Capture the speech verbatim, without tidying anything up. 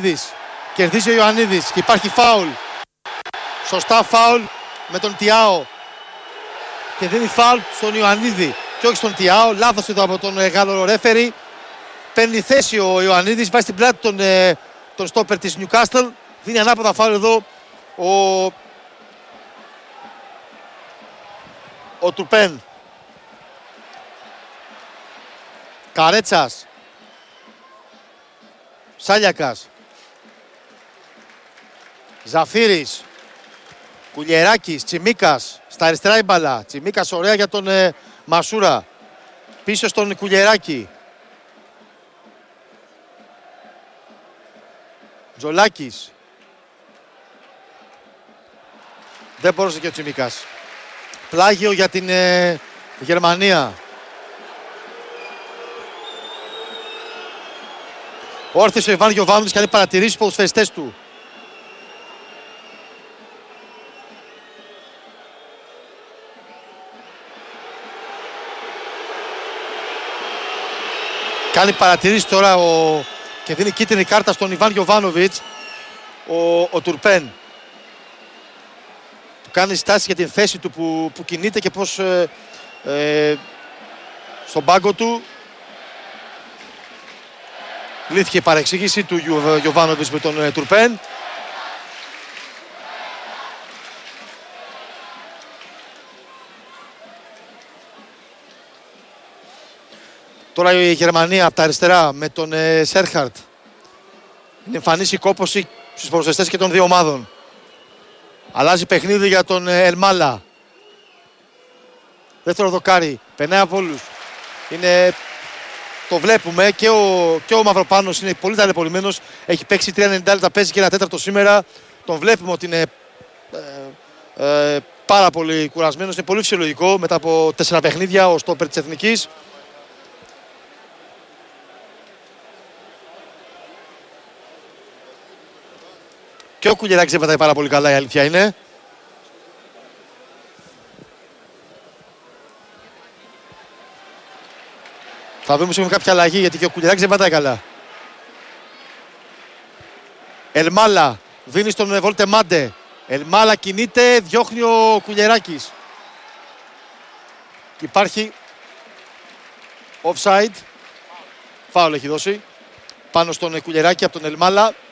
Ιωαννίδης. Κερδίζει ο Ιωαννίδης και υπάρχει φάουλ. Σωστά φάουλ με τον Τιάο. Και δίνει φάουλ στον Ιωαννίδη και όχι στον Τιάο. Λάθος εδώ από τον Γάλλο ρέφερι. Παίρνει θέση ο Ιωαννίδης, βάζει στην πλάτη τον, τον στόπερ της Newcastle. Δίνει ανάποδα φάουλ εδώ ο, ο Τουρπέν. Καρέτσας. Σάλιακας. Ζαφύρης. Κουλιεράκης, Τσιμίκας. Στα αριστερά η μπάλα. Τσιμίκας ωραία για τον ε, Μασούρα. Πίσω στον Κουλιεράκη. Τζολάκης. Δεν μπορούσε και ο Τσιμίκας. Πλάγιο για την ε, Γερμανία. Όρθιος ο Ιβάν Γιοβάνοβιτς κάνει παρατηρήσεις στους ποδοσφαιριστές του. Κάνει παρατηρήσεις τώρα ο... και δίνει κίτρινη κάρτα στον Ιβάν Γιοβάνοβιτς ο, ο Τουρπέν. Του κάνει στάση για την θέση του που, που κινείται και πως ε, ε, στον πάγκο του. Λύθηκε η παρεξήγηση του Γιοβάνοβιτς με τον ε, Τουρπέν. Τώρα η Γερμανία από τα αριστερά με τον ε, Σέρχαρτ. Είναι εμφανής η κόπωση στους ποδοσφαιριστές και των δύο ομάδων. Αλλάζει παιχνίδι για τον ε, Ελμάλα. Δεύτερο δοκάρι. Περνάει από όλους. Είναι... Το βλέπουμε και ο, και ο Μαυροπάνος είναι πολύ ταλαιπωρημένος. Έχει παίξει τρία ενενήντα λεπτά, παίζει και ένα τέταρτο σήμερα. Τον βλέπουμε ότι είναι ε, ε, πάρα πολύ κουρασμένος. Είναι πολύ φυσιολογικό μετά από τέσσερα παιχνίδια ο στόπερ της Εθνικής. Και ο Κουλιεράκης δεν πατάει πάρα πολύ καλά, η αλήθεια είναι. Θα δούμε σε κάποια αλλαγή γιατί και ο Κουλιεράκης δεν πατάει καλά. Ελμάλα δίνει στον Βόλτε Μάντε. Ελμάλα κινείται, διώχνει ο Κουλιεράκης. Υπάρχει offside. Φάουλ έχει δώσει πάνω στον Κουλιεράκη από τον Ελμάλα.